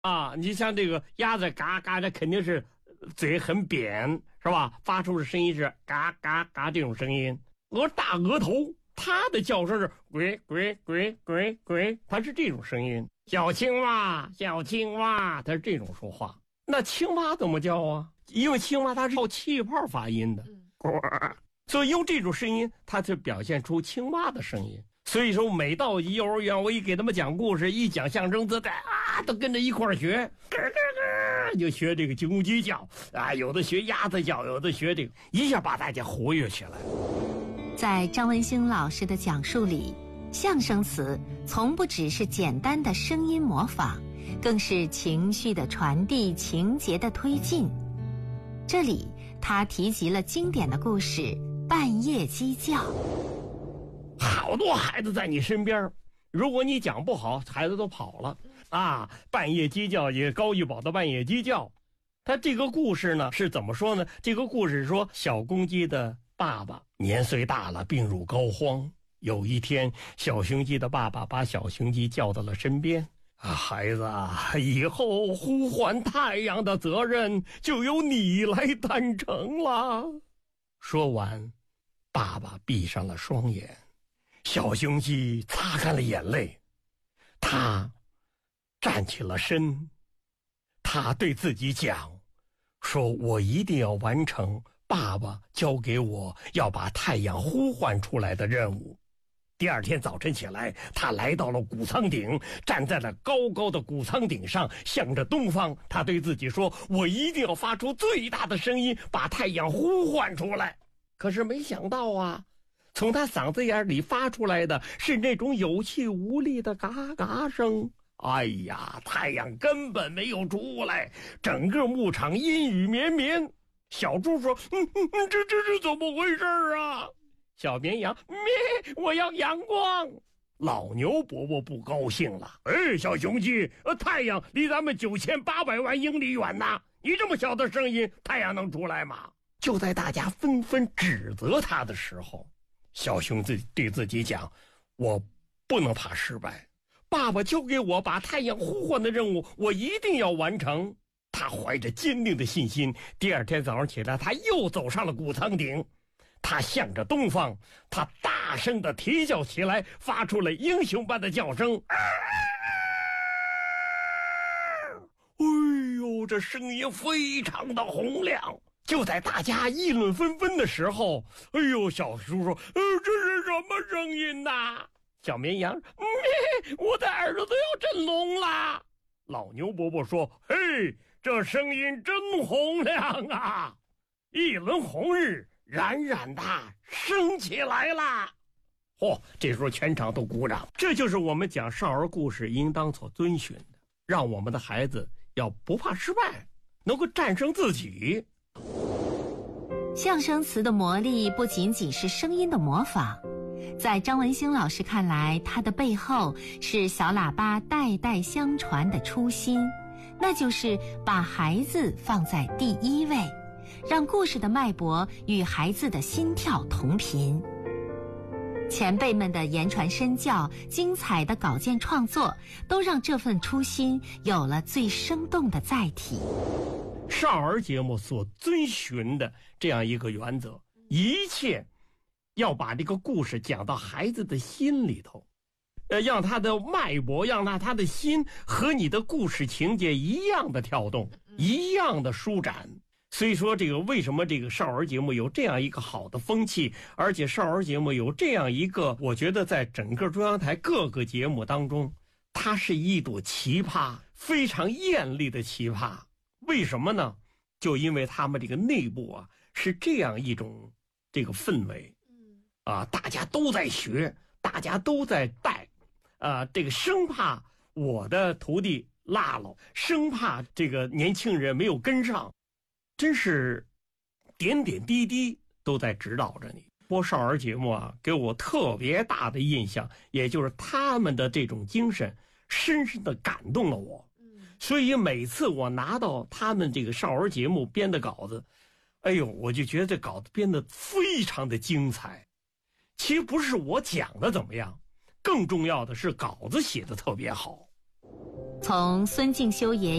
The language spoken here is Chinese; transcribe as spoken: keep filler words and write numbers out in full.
啊，你像这个鸭子嘎嘎，这肯定是嘴很扁，是吧？发出的声音是嘎嘎嘎这种声音。而大额头，它的叫声是鬼鬼鬼鬼鬼，它是这种声音。小青蛙，小青蛙，它是这种说话。那青蛙怎么叫啊？因为青蛙它是靠气泡发音的，嗯、所以用这种声音，它就表现出青蛙的声音。所以说，每到幼儿园，我一给他们讲故事，一讲相声，都在啊，都跟着一块儿学，咯咯咯，就学这个公鸡叫啊，有的学鸭子叫，有的学这个，一下把大家活跃起来。 在张文兴老师的讲述里，相声词从不只是简单的声音模仿，更是情绪的传递、情节的推进。这里他提及了经典的故事《半夜鸡叫》。 好多孩子在你身边，如果你讲不好，孩子都跑了啊！半夜鸡叫，也高玉宝的半夜鸡叫。他这个故事呢是怎么说呢？这个故事说，小公鸡的爸爸年岁大了，病入膏肓。有一天，小雄鸡的爸爸把小雄鸡叫到了身边啊，孩子啊，以后呼唤太阳的责任就由你来担承了。说完，爸爸闭上了双眼。小雄鸡擦干了眼泪，他站起了身，他对自己讲，说我一定要完成爸爸交给我要把太阳呼唤出来的任务。第二天早晨起来，他来到了谷仓顶，站在了高高的谷仓顶上，向着东方，他对自己说，我一定要发出最大的声音，把太阳呼唤出来。可是没想到啊，从他嗓子眼里发出来的是那种有气无力的嘎嘎声。哎呀，太阳根本没有出来，整个牧场阴雨绵绵。小猪说，嗯嗯嗯，这这是怎么回事啊？小绵羊，咩，我要阳光。老牛伯伯不高兴了，哎，小雄鸡，太阳离咱们九千八百万英里远呐，你这么小的声音，太阳能出来吗？就在大家纷纷指责他的时候，小熊自对自己讲，我不能怕失败，爸爸交给我把太阳呼唤的任务，我一定要完成。他怀着坚定的信心，第二天早上起来，他又走上了谷仓顶，他向着东方，他大声地啼叫起来，发出了英雄般的叫声。哎呦，这声音非常的洪亮。就在大家议论纷纷的时候，哎呦，小叔说，呃，这是什么声音呐？小绵羊，咩，我的耳朵都要震聋了。老牛伯伯说，嘿，这声音真洪亮啊！一轮红日冉冉的升起来了。嚯、哦，这时候全场都鼓掌。这就是我们讲少儿故事应当所遵循的，让我们的孩子要不怕失败，能够战胜自己。 相声词的魔力不仅仅是声音的模仿，在张文兴老师看来，它的背后是小喇叭代代相传的初心，那就是把孩子放在第一位，让故事的脉搏与孩子的心跳同频。前辈们的言传身教，精彩的稿件创作，都让这份初心有了最生动的载体。 少儿节目所遵循的这样一个原则，一切要把这个故事讲到孩子的心里头，呃，让他的脉搏，让他他的心和你的故事情节一样的跳动，一样的舒展。所以说，这个为什么这个少儿节目有这样一个好的风气，而且少儿节目有这样一个，我觉得在整个中央台各个节目当中，它是一朵奇葩，非常艳丽的奇葩。为什么呢？就因为他们这个内部啊是这样一种这个氛围，啊，大家都在学，大家都在带，啊，这个生怕我的徒弟落了，生怕这个年轻人没有跟上，真是点点滴滴都在指导着你。播少儿节目啊，给我特别大的印象，也就是他们的这种精神深深的感动了我。所以每次我拿到他们这个少儿节目编的稿子，哎呦，我就觉得这稿子编得非常的精彩。其实不是我讲的怎么样，更重要的是稿子写得特别好。 从孙敬修爷